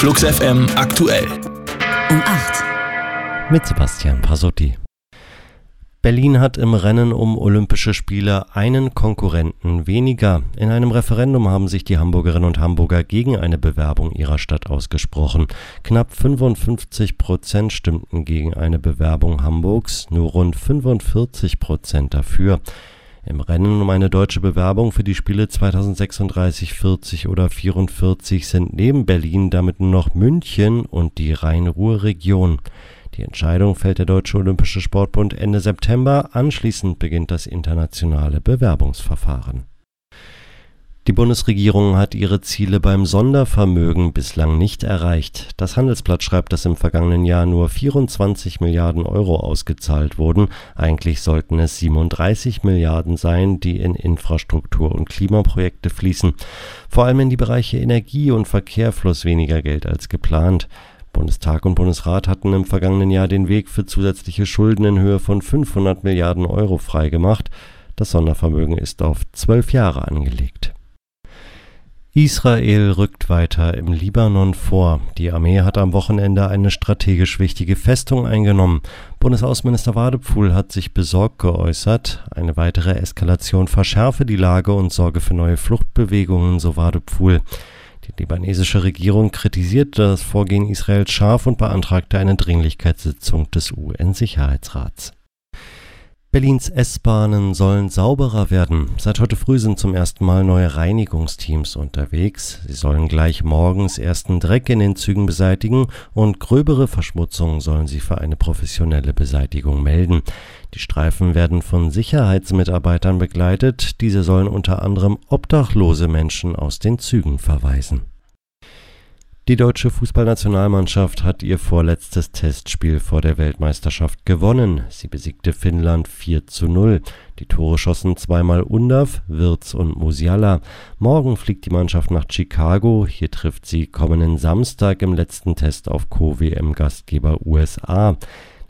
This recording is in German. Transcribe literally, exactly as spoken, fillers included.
Flux F M aktuell. Um acht. Mit Sebastian Pasotti. Berlin hat im Rennen um Olympische Spiele einen Konkurrenten weniger. In einem Referendum haben sich die Hamburgerinnen und Hamburger gegen eine Bewerbung ihrer Stadt ausgesprochen. Knapp fünfundfünfzig Prozent stimmten gegen eine Bewerbung Hamburgs, nur rund fünfundvierzig Prozent dafür. Im Rennen um eine deutsche Bewerbung für die Spiele zweitausendsechsunddreißig, vierzig oder vierundvierzig sind neben Berlin damit nur noch München und die Rhein-Ruhr-Region. Die Entscheidung fällt der Deutsche Olympische Sportbund Ende September. Anschließend beginnt das internationale Bewerbungsverfahren. Die Bundesregierung hat ihre Ziele beim Sondervermögen bislang nicht erreicht. Das Handelsblatt schreibt, dass im vergangenen Jahr nur vierundzwanzig Milliarden Euro ausgezahlt wurden. Eigentlich sollten es siebenunddreißig Milliarden sein, die in Infrastruktur- und Klimaprojekte fließen. Vor allem in die Bereiche Energie und Verkehr floss weniger Geld als geplant. Bundestag und Bundesrat hatten im vergangenen Jahr den Weg für zusätzliche Schulden in Höhe von fünfhundert Milliarden Euro freigemacht. Das Sondervermögen ist auf zwölf Jahre angelegt. Israel rückt weiter im Libanon vor. Die Armee hat am Wochenende eine strategisch wichtige Festung eingenommen. Bundesaußenminister Wadephul hat sich besorgt geäußert. Eine weitere Eskalation verschärfe die Lage und sorge für neue Fluchtbewegungen, so Wadephul. Die libanesische Regierung kritisierte das Vorgehen Israels scharf und beantragte eine Dringlichkeitssitzung des U N-Sicherheitsrats. Berlins S-Bahnen sollen sauberer werden. Seit heute früh sind zum ersten Mal neue Reinigungsteams unterwegs. Sie sollen gleich morgens ersten Dreck in den Zügen beseitigen und gröbere Verschmutzungen sollen sie für eine professionelle Beseitigung melden. Die Streifen werden von Sicherheitsmitarbeitern begleitet. Diese sollen unter anderem obdachlose Menschen aus den Zügen verweisen. Die deutsche Fußballnationalmannschaft hat ihr vorletztes Testspiel vor der Weltmeisterschaft gewonnen. Sie besiegte Finnland vier zu null. Die Tore schossen zweimal Undav, Wirtz und Musiala. Morgen fliegt die Mannschaft nach Chicago. Hier trifft sie kommenden Samstag im letzten Test auf Co-W M-Gastgeber U S A.